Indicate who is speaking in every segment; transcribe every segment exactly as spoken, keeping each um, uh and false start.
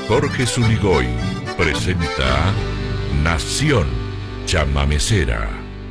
Speaker 1: Jorge Zunigoy presenta Nación Chamamecera.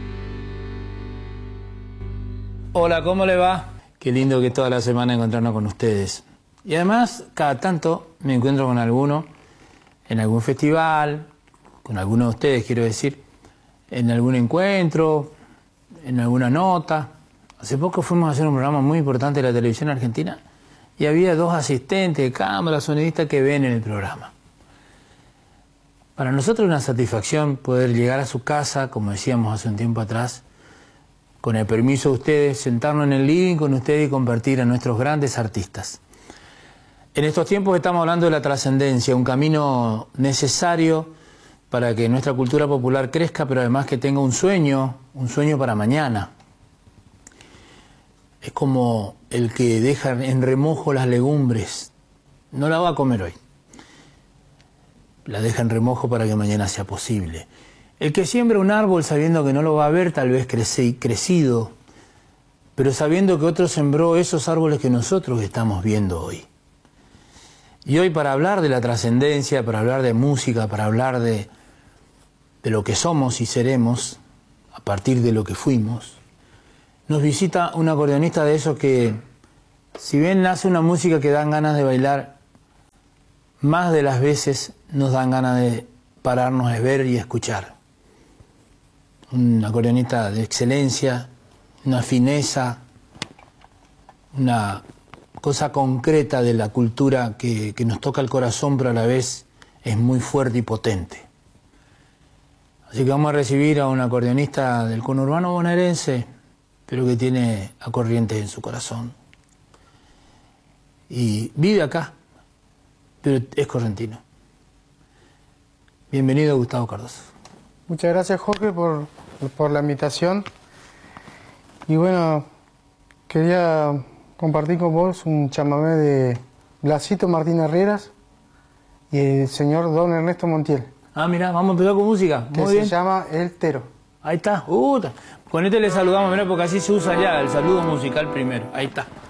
Speaker 2: Hola, ¿cómo le va? Qué lindo que toda la semana encontrarnos con ustedes. Y además, cada tanto me encuentro con alguno en algún festival, con alguno de ustedes, quiero decir, en algún encuentro, en alguna nota. Hace poco fuimos a hacer un programa muy importante de la televisión argentina y había dos asistentes de cámara, sonidistas que ven en el programa. Para nosotros es una satisfacción poder llegar a su casa, como decíamos hace un tiempo atrás, con el permiso de ustedes, sentarnos en el living con ustedes y compartir a nuestros grandes artistas. En estos tiempos estamos hablando de la trascendencia, un camino necesario para que nuestra cultura popular crezca, pero además que tenga un sueño, un sueño para mañana. Es como el que deja en remojo las legumbres. No la va a comer hoy. La deja en remojo para que mañana sea posible. El que siembra un árbol sabiendo que no lo va a ver, tal vez crece, crecido, pero sabiendo que otro sembró esos árboles que nosotros estamos viendo hoy. Y hoy, para hablar de la trascendencia, para hablar de música, para hablar de, de lo que somos y seremos, a partir de lo que fuimos, nos visita un acordeonista de esos que, si bien hace una música que dan ganas de bailar, más de las veces nos dan ganas de pararnos a ver y escuchar. Un acordeonista de excelencia, una fineza, una cosa concreta de la cultura que, que nos toca el corazón, pero a la vez es muy fuerte y potente. Así que vamos a recibir a un acordeonista del conurbano bonaerense, pero que tiene a Corrientes en su corazón. Y vive acá, pero es correntino. Bienvenido, Gustavo Cardoso.
Speaker 3: Muchas gracias, Jorge, por, por la invitación. Y bueno, quería compartir con vos un chamamé de Blasito Martín Herreras y el señor Don Ernesto Montiel.
Speaker 2: Ah, mira, vamos a empezar con música.
Speaker 3: Que
Speaker 2: Muy
Speaker 3: se
Speaker 2: bien.
Speaker 3: llama El Tero.
Speaker 2: Ahí está. Uh, con este le saludamos, mira, porque así se usa ya el saludo musical primero. Ahí está.